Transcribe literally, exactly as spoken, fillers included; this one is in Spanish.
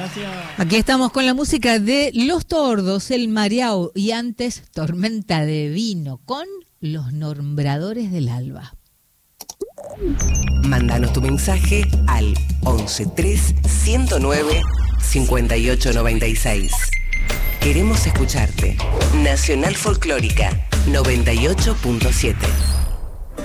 Gracias. Aquí estamos con la música de Los Tordos, El Mareao y antes Tormenta de Vino con Los Nombradores del Alba. Mándanos tu mensaje al once tres ciento nueve cincuenta y ocho noventa y seis. Queremos escucharte. Nacional Folclórica noventa y ocho punto siete.